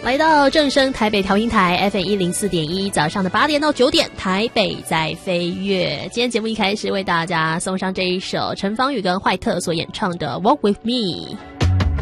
来到正声台北调音台 FM104.1，早上的8点到9点，台北在飞跃。今天节目一开始为大家送上这一首陈芳语跟坏特所演唱的《Walk with Me》。